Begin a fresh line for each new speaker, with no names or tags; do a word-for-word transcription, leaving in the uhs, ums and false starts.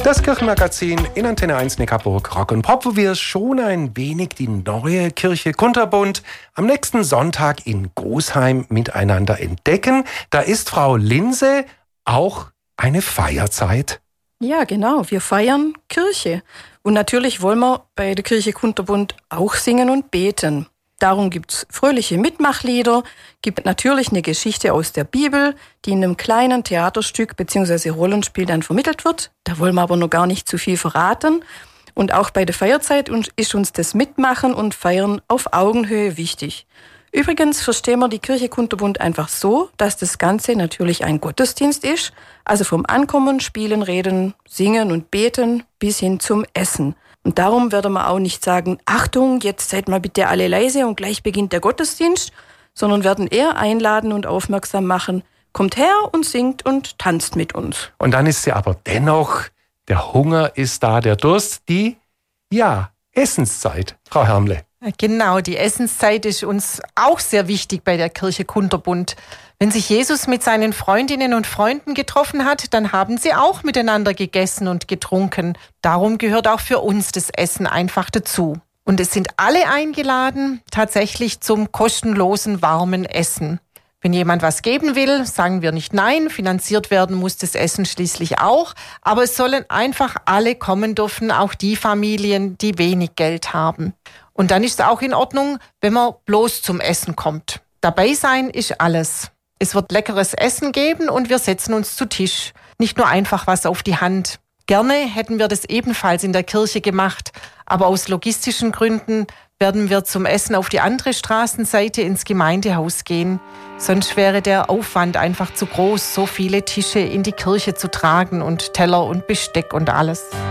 Das Kirchenmagazin in Antenne eins Neckarburg Rock und Pop, wo wir schon ein wenig die neue Kirche Kunterbund am nächsten Sonntag in Gosheim miteinander entdecken. Da ist, Frau Linse, auch eine Feierzeit.
Ja, genau. Wir feiern Kirche. Und natürlich wollen wir bei der Kirche Kunterbund auch singen und beten. Darum gibt's fröhliche Mitmachlieder, gibt natürlich eine Geschichte aus der Bibel, die in einem kleinen Theaterstück bzw. Rollenspiel dann vermittelt wird. Da wollen wir aber noch gar nicht zu viel verraten. Und auch bei der Feierzeit ist uns das Mitmachen und Feiern auf Augenhöhe wichtig. Übrigens verstehen wir die Kirche Kunterbund einfach so, dass das Ganze natürlich ein Gottesdienst ist, also vom Ankommen, Spielen, Reden, Singen und Beten bis hin zum Essen. Und darum werden wir auch nicht sagen, Achtung, jetzt seid mal bitte alle leise und gleich beginnt der Gottesdienst, sondern werden eher einladen und aufmerksam machen, kommt her und singt und tanzt mit uns.
Und dann ist ja aber dennoch, der Hunger ist da, der Durst, die, ja, Essenszeit, Frau Hermle.
Genau, die Essenszeit ist uns auch sehr wichtig bei der Kirche Kunterbund. Wenn sich Jesus mit seinen Freundinnen und Freunden getroffen hat, dann haben sie auch miteinander gegessen und getrunken. Darum gehört auch für uns das Essen einfach dazu. Und es sind alle eingeladen, tatsächlich zum kostenlosen, warmen Essen. Wenn jemand was geben will, sagen wir nicht nein. Finanziert werden muss das Essen schließlich auch. Aber es sollen einfach alle kommen dürfen, auch die Familien, die wenig Geld haben. Und dann ist es auch in Ordnung, wenn man bloß zum Essen kommt. Dabei sein ist alles. Es wird leckeres Essen geben und wir setzen uns zu Tisch. Nicht nur einfach was auf die Hand. Gerne hätten wir das ebenfalls in der Kirche gemacht, aber aus logistischen Gründen werden wir zum Essen auf die andere Straßenseite ins Gemeindehaus gehen. Sonst wäre der Aufwand einfach zu groß, so viele Tische in die Kirche zu tragen und Teller und Besteck und alles.